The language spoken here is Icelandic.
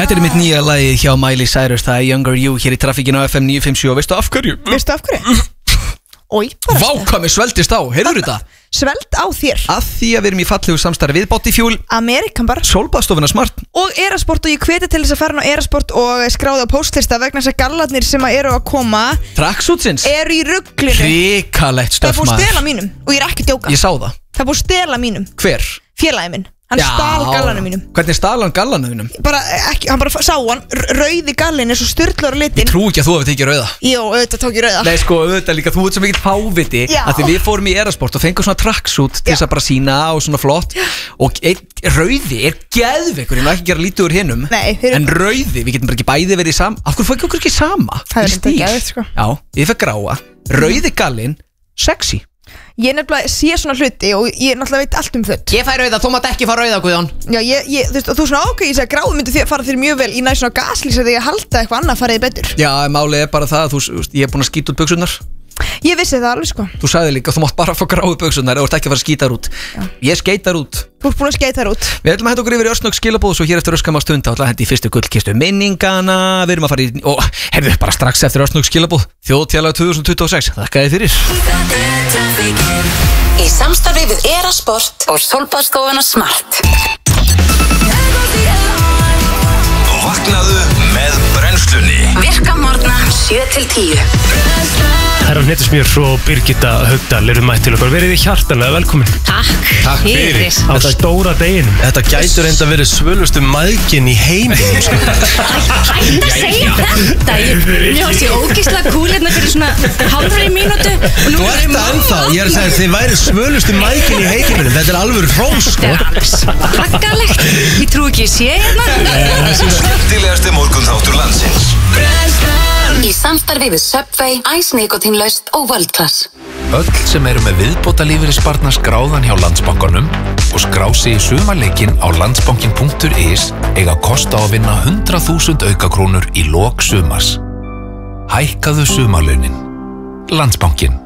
Þetta mitt nýja lagi hjá Miley Cyrus. Það Younger You hér í trafikkinu á FM 957. Og veistu af hverju? Ói, bara vá, hvað mér sveldist á, heyrður þetta? Sveld á þér. Að því að við erum í fallegu samstarfi við Bodyfuel, Amerikan bara, Sólbaðstofuna Smart og Erasport. Og ég hveti til þess að fara á Erasport og skráða á postlista vegna þess að gallarnir sem eru að koma Tracksuitsins eru í ruglinu. Hrikalegt Það er stöf búið að maður. stela mínum og ég er ekki að djóka. Ég sá það. Það er búið að stela mínum. Hver? Félagi minn, hann stal gallanum mínum. Hvernig stal hann gallanum mínum? Bara ekki, hann bara sá hann, rauði gallin er svo sturglur á litin. Ég trú ekki að þú hefði tekið rauða. Jó, auðvitað tók ég rauða. Nei sko, auðvitað líka, þú ert svo mikill fáviti að því við fórum í Erasport og fengum svona tracksuit til þess að bara sína og svona flott. Og rauði er geðveikur, ég má ekki gera lítið úr hinum. Nei, en rauði, við getum bara ekki bæði verið sama. Af hverju fækja okkur ekki sama? Það er þetta geðveikt, sko. Já, ég fekk gráa. Rauði gallinn, sexy. Ég nefnilega sé svona hluti og ég náttúrulega veit allt um föt. Ég fæ rauða, þú mátt ekki fá rauða, Guðjón. Já, þú veist, og þú svona ákveð, ég segi að gráðu myndi fara þér mjög vel í næst svona gaslýsa þegar ég halda eitthvað annað fariði betur. Já, málið er bara það að ég er búin að skýta út buxurnar. Ég vissi það alveg, sko. Þú sagði líka, þú mátt bara fá gráu buxurnar eða þú ert ekki að fara að skýta þær út. Ég skeytar út. Þú ert búin að skeyta þær út. Við ætlum að henda okkur yfir í Örsnögg skilaboð svo hér eftir öskama stund ætlum að henda í fyrstu gullkistu minningana. Við erum að fara í, og herðu bara strax eftir Örsnögg skilaboð Þjóðhátíðarlag 2026. Þakka þér fyrir. Í samstarfi við Erasport og Sólbaðstofuna Smart. Vaknaðu með brennslunni. Virka morgna 7-10. Herra Hnetusmjör og Birgitta Haugdal eru mætt til okkar. Verið þið hjartanlega velkomin. Takk fyrir. Á stóra deginum. Þetta gætur enda verið svölustu mæðgin í heiminum, sko. Hætt að segja þetta. Mér varst ég ógeðslega cool hérna fyrir svona hálfri mínútu. Þú ert það ennþá. Ég er að segja að þið væri svölustu mæðgin í heiminum. Þetta er alveg hrós, sko. Þetta er alveg svakkalegt. Ég trú ekki að sé hérna. Skemmtilegasti morgunþáttur landsins. Í samstarfi við Subway, Ice Nikotinlaust og World Class. Öll sem eru með viðbótalífeyrissparna skráðan hjá Landsbankanum og skrá sig í sumarleikinn á landsbankin.is eiga kost á að vinna 100.000 aukakrónur í lok sumars. Hækkaðu sumarlaunin. Landsbankin.